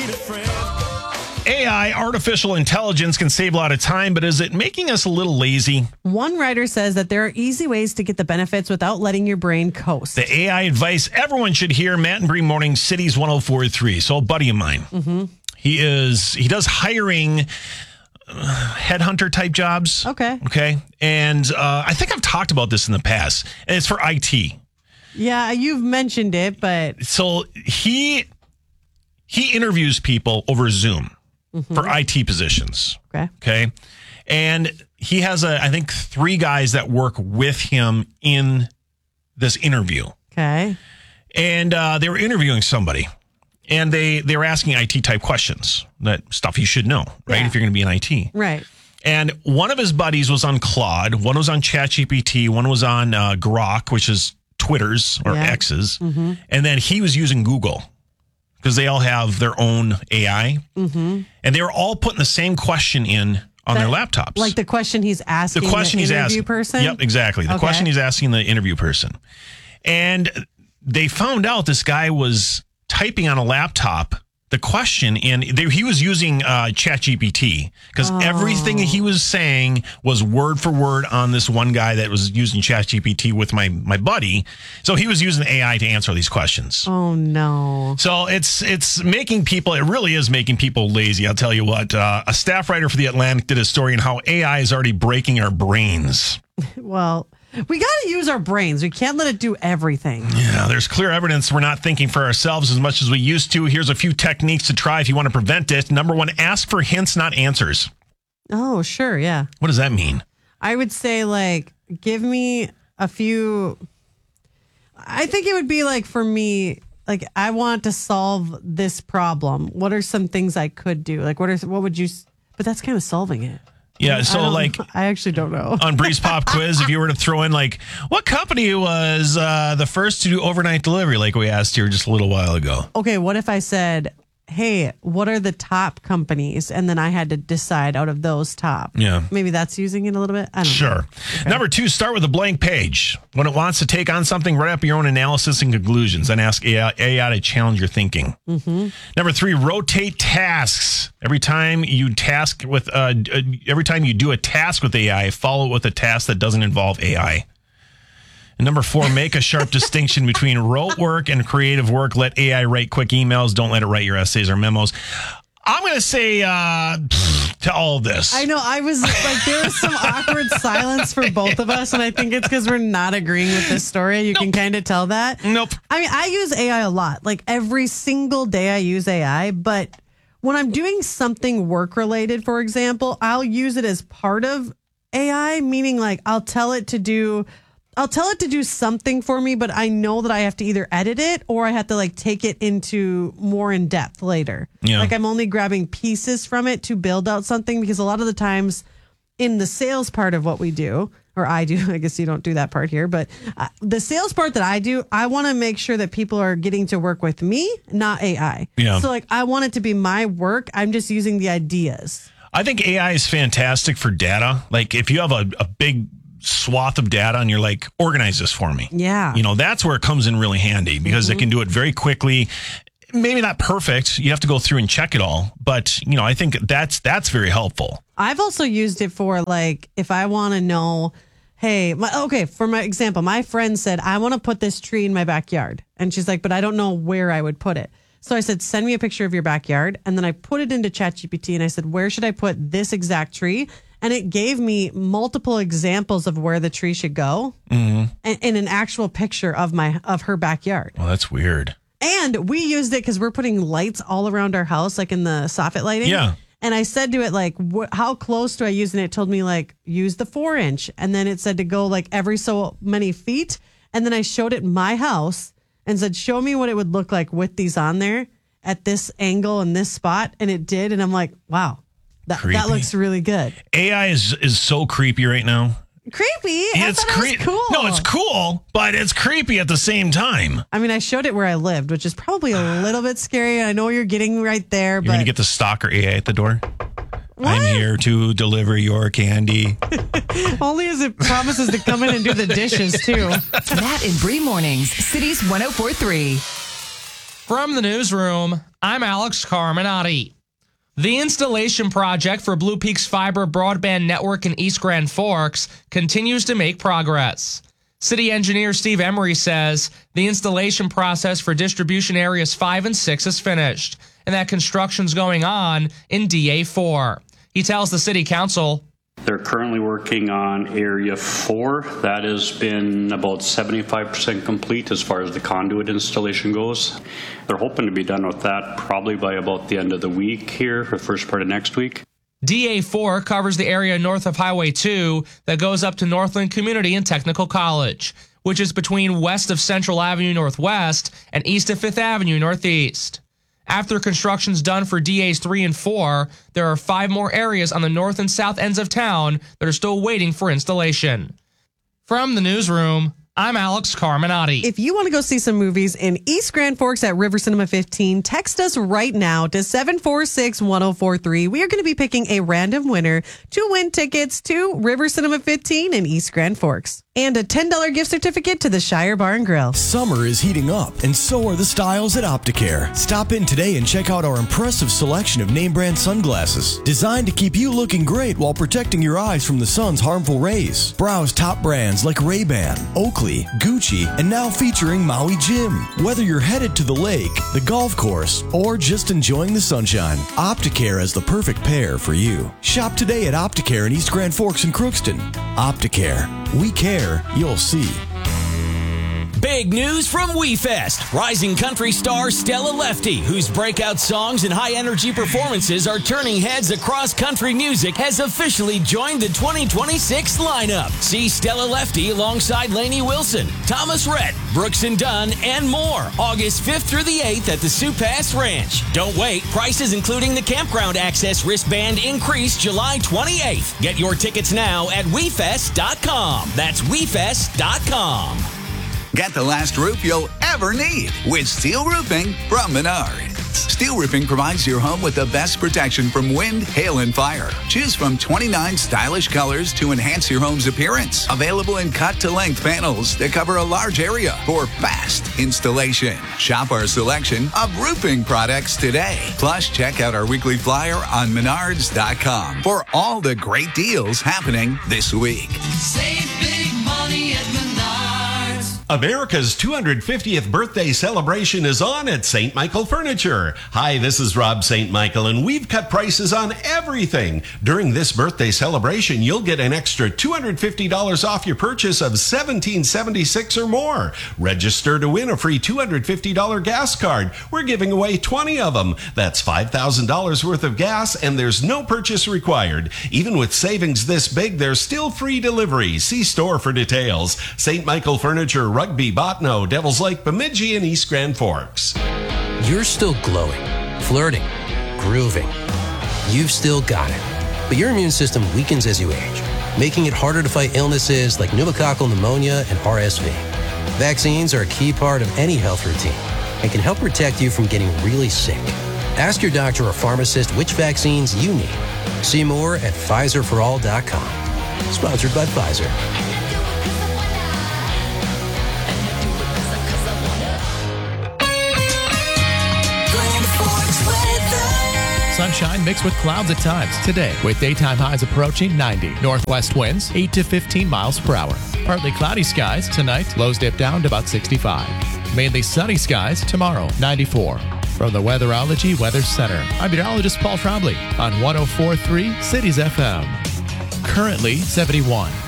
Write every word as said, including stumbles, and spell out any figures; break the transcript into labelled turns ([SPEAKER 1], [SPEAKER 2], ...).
[SPEAKER 1] A I, artificial intelligence, can save a lot of time, but is it making us a little lazy?
[SPEAKER 2] One writer says that there are easy ways to get the benefits without letting your brain coast.
[SPEAKER 1] The A I advice everyone should hear. Matt and Bree Morning, Cities one oh four point three. So a buddy of mine, mm-hmm. he is he does hiring uh, headhunter type jobs.
[SPEAKER 2] Okay.
[SPEAKER 1] Okay. And uh, I think I've talked about this in the past. And it's for I T.
[SPEAKER 2] Yeah, you've mentioned it, but
[SPEAKER 1] So he he interviews people over Zoom. Mm-hmm. For I T positions.
[SPEAKER 2] Okay.
[SPEAKER 1] Okay. And he has, a, I think, three guys that work with him in this interview.
[SPEAKER 2] Okay.
[SPEAKER 1] And uh, they were interviewing somebody. And they, they were asking I T type questions. That stuff you should know, right?
[SPEAKER 2] Yeah.
[SPEAKER 1] If you're going to be in I T.
[SPEAKER 2] Right.
[SPEAKER 1] And one of his buddies was on Claude. One was on ChatGPT. One was on uh, Grok, which is Twitter's or
[SPEAKER 2] yeah.
[SPEAKER 1] X's.
[SPEAKER 2] Mm-hmm.
[SPEAKER 1] And then he was using Google. Because they all have their own A I. Mm-hmm. And they were all putting the same question in on
[SPEAKER 2] that,
[SPEAKER 1] their laptops.
[SPEAKER 2] Like the question he's asking
[SPEAKER 1] the, question
[SPEAKER 2] the
[SPEAKER 1] he's
[SPEAKER 2] interview
[SPEAKER 1] asking.
[SPEAKER 2] person?
[SPEAKER 1] Yep, exactly. The
[SPEAKER 2] okay.
[SPEAKER 1] question he's asking the interview person. And they found out this guy was typing on a laptop the question, and they, he was using uh, ChatGPT because
[SPEAKER 2] oh.
[SPEAKER 1] everything he was saying was word for word on this one guy that was using ChatGPT with my my buddy. So he was using A I to answer these questions.
[SPEAKER 2] Oh no!
[SPEAKER 1] So it's it's making people. It really is making people lazy. I'll tell you what. Uh, a staff writer for The Atlantic did a story on how A I is already breaking our brains.
[SPEAKER 2] Well. We got to use our brains. We can't let it do everything.
[SPEAKER 1] Yeah, there's clear evidence we're not thinking for ourselves as much as we used to. Here's a few techniques to try if you want to prevent it. Number one, ask for hints, not answers.
[SPEAKER 2] Oh, sure. Yeah.
[SPEAKER 1] What does that mean?
[SPEAKER 2] I would say, like, give me a few. I think it would be like for me, like, I want to solve this problem. What are some things I could do? Like, what are, what would you, but that's kind of solving it.
[SPEAKER 1] Yeah, so
[SPEAKER 2] I
[SPEAKER 1] like
[SPEAKER 2] I actually don't know.
[SPEAKER 1] On Breeze Pop Quiz, if you were to throw in like what company was uh, the first to do overnight delivery, like we asked here just a little while ago.
[SPEAKER 2] Okay, what if I said, hey, what are the top companies? And then I had to decide out of those top.
[SPEAKER 1] Yeah.
[SPEAKER 2] Maybe that's using it a little bit. I don't
[SPEAKER 1] sure.
[SPEAKER 2] know.
[SPEAKER 1] Okay. Number two, start with a blank page. When it wants to take on something, write up your own analysis and conclusions. Then ask A I, A I to challenge your thinking. Mm-hmm. Number three, rotate tasks. Every time you task with, uh, every time you do a task with A I, follow it with a task that doesn't involve A I. And number four, make a sharp distinction between rote work and creative work. Let A I write quick emails. Don't let it write your essays or memos. I'm going to say uh, to all of this.
[SPEAKER 2] I know. I was like, there was some awkward silence for both of us. And I think it's because we're not agreeing with this story. You nope. can kind of tell that.
[SPEAKER 1] Nope.
[SPEAKER 2] I mean, I use A I a lot. Like every single day I use A I. But when I'm doing something work related, for example, I'll use it as part of A I, meaning like I'll tell it to do I'll tell it to do something for me, but I know that I have to either edit it or I have to like take it into more in depth later.
[SPEAKER 1] Yeah.
[SPEAKER 2] Like I'm only grabbing pieces from it to build out something because a lot of the times in the sales part of what we do, or I do, I guess you don't do that part here, but uh, the sales part that I do, I want to make sure that people are getting to work with me, not A I.
[SPEAKER 1] Yeah.
[SPEAKER 2] So like I want it to be my work. I'm just using the ideas.
[SPEAKER 1] I think A I is fantastic for data. Like if you have a, a big swath of data and you're like, organize this for me.
[SPEAKER 2] Yeah.
[SPEAKER 1] You know, that's where it comes in really handy because mm-hmm. it can do it very quickly. Maybe not perfect. You have to go through and check it all. But, you know, I think that's that's very helpful.
[SPEAKER 2] I've also used it for like, if I want to know, hey, my, okay, for my example, my friend said, I want to put this tree in my backyard. And she's like, but I don't know where I would put it. So I said, send me a picture of your backyard. And then I put it into ChatGPT and I said, where should I put this exact tree? And it gave me multiple examples of where the tree should go mm-hmm. and, and an actual picture of my of her backyard.
[SPEAKER 1] Well, that's weird.
[SPEAKER 2] And we used it because we're putting lights all around our house, like in the soffit lighting.
[SPEAKER 1] Yeah.
[SPEAKER 2] And I said to it, like, wh- how close do I use? And it told me, like, use the four inch. And then it said to go, like, every so many feet. And then I showed it my house and said, show me what it would look like with these on there at this angle and this spot. And it did. And I'm like, wow. That, that looks really good.
[SPEAKER 1] A I is is so creepy right now.
[SPEAKER 2] Creepy?
[SPEAKER 1] It's creepy.
[SPEAKER 2] It cool.
[SPEAKER 1] No, it's cool, but it's creepy at the same time.
[SPEAKER 2] I mean, I showed it where I lived, which is probably a little bit scary. I know you're getting right there.
[SPEAKER 1] You're
[SPEAKER 2] but
[SPEAKER 1] going to get the stalker A I at the door?
[SPEAKER 2] What?
[SPEAKER 1] I'm here to deliver your candy.
[SPEAKER 2] Only as it promises to come in and do the dishes, too.
[SPEAKER 3] Matt and Bree Mornings, Cities one oh four point three.
[SPEAKER 4] From the newsroom,
[SPEAKER 3] I'm Alex Carminati. The installation project for Blue Peaks Fiber broadband network in East Grand Forks continues to make progress. City engineer Steve Emery says the installation process for distribution areas five and six is finished, and that construction's going on in D A four. He tells the city council,
[SPEAKER 4] they're currently working on area four. That has been about seventy-five percent complete as far as the conduit installation goes. They're hoping to be done with that probably by about the end of the week here, or first part of next week.
[SPEAKER 3] D A four covers the area north of Highway two that goes up to Northland Community and Technical College, which is between west of Central Avenue Northwest and east of Fifth Avenue Northeast. After construction's done for D As three and four, there are five more areas on the north and south ends of town that are still waiting for installation. From the newsroom, I'm Alex Carminati.
[SPEAKER 2] If you want to go see some movies in East Grand Forks at River Cinema fifteen, text us right now to seven four six, one zero four three. We are going to be picking a random winner to win tickets to River Cinema fifteen in East Grand Forks. And a ten dollars gift certificate to the Shire Bar and Grill.
[SPEAKER 5] Summer is heating up, and so are the styles at Opticare. Stop in today and check out our impressive selection of name brand sunglasses, designed to keep you looking great while protecting your eyes from the sun's harmful rays. Browse top brands like Ray-Ban, Oakley, Gucci, and now featuring Maui Jim. Whether you're headed to the lake, the golf course, or just enjoying the sunshine, Opticare is the perfect pair for you. Shop today at Opticare in East Grand Forks and Crookston. Opticare. We care, you'll see.
[SPEAKER 6] Big news from WeFest. Rising country star Stella Lefty, whose breakout songs and high-energy performances are turning heads across country music, has officially joined the twenty twenty-six lineup. See Stella Lefty alongside Lainey Wilson, Thomas Rhett, Brooks and Dunn, and more, August fifth through the eighth at the Sioux Pass Ranch. Don't wait. Prices including the campground access wristband increase July twenty-eighth. Get your tickets now at we fest dot com. That's we fest dot com.
[SPEAKER 7] Get the last roof you'll ever need with Steel Roofing from Menards. Steel Roofing provides your home with the best protection from wind, hail, and fire. Choose from twenty-nine stylish colors to enhance your home's appearance. Available in cut-to-length panels that cover a large area for fast installation. Shop our selection of roofing products today. Plus, check out our weekly flyer on menards dot com for all the great deals happening this week.
[SPEAKER 8] Save big money at Menards.
[SPEAKER 9] America's two hundred fiftieth birthday celebration is on at Saint Michael Furniture. Hi, this is Rob Saint Michael, and we've cut prices on everything. During this birthday celebration, you'll get an extra two hundred fifty dollars off your purchase of seventeen seventy-six or more. Register to win a free two hundred fifty dollars gas card. We're giving away twenty of them. That's five thousand dollars worth of gas, and there's no purchase required. Even with savings this big, there's still free delivery. See store for details. Saint Michael Furniture, Rugby, Botno, Devils Lake, Bemidji, and East Grand Forks.
[SPEAKER 10] You're still glowing, flirting, grooving. You've still got it. But your immune system weakens as you age, making it harder to fight illnesses like pneumococcal pneumonia and R S V. Vaccines are a key part of any health routine and can help protect you from getting really sick. Ask your doctor or pharmacist which vaccines you need. See more at Pfizer for all dot com. Sponsored by Pfizer.
[SPEAKER 11] Sunshine mixed with clouds at times today, with daytime highs approaching ninety. Northwest winds eight to fifteen miles per hour. Partly cloudy skies tonight, lows dip down to about sixty-five. Mainly sunny skies tomorrow, ninety-four. From the Weatherology Weather Center, I'm meteorologist Paul Trombley on one oh four point three Cities F M. Currently seventy-one.